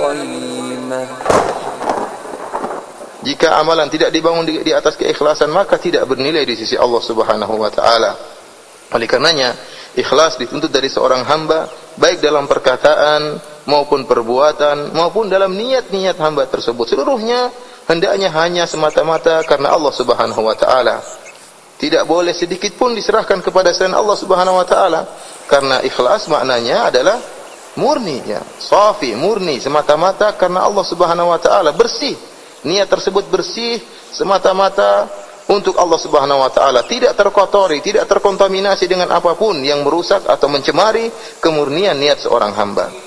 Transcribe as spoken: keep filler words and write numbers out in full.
قيمة. Jika amalan tidak dibangun di, di atas keikhlasan, maka tidak bernilai di sisi Allah Subhanahu wa taala. Oleh karenanya, ikhlas dituntut dari seorang hamba baik dalam perkataan maupun perbuatan maupun dalam niat-niat hamba tersebut. Seluruhnya hendaknya hanya semata-mata karena Allah Subhanahu wa taala. Tidak boleh sedikit pun diserahkan kepada selain Allah Subhanahu wa taala, karena ikhlas maknanya adalah murni, ya, safi, murni, semata-mata karena Allah Subhanahu wa taala, bersih. Niat tersebut bersih semata-mata untuk Allah Subhanahu wa taala, tidak terkotori, tidak terkontaminasi dengan apapun yang merusak atau mencemari kemurnian niat seorang hamba.